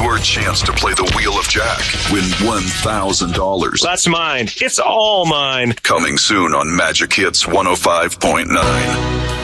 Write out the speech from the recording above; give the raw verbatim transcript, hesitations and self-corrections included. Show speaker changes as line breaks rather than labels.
your chance to play the Wheel of Jack. Win one thousand dollars.
That's mine. It's all mine.
Coming soon on Magic Hits one oh five point nine.